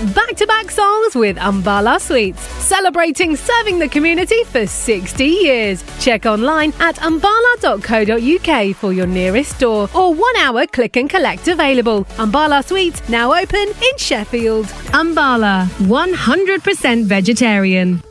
back-to-back songs with Ambala Sweets, celebrating serving the community for 60 years. Check online at ambala.co.uk for your nearest store or 1 hour click and collect available. Ambala Sweets now open in Sheffield. Ambala, 100% vegetarian.